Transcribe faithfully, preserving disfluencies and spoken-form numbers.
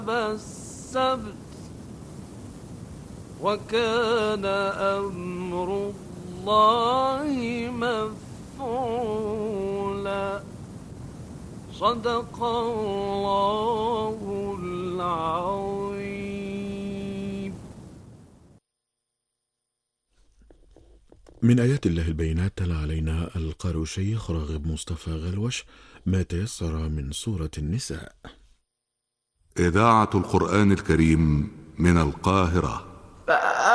السبت وكان أمر الله مفعولا. صدق الله العظيم. من آيات الله البينات تلا علينا القارئ الشيخ راغب مصطفى غلوش ما تيسر من سورة النساء. إذاعة القرآن الكريم من القاهرة.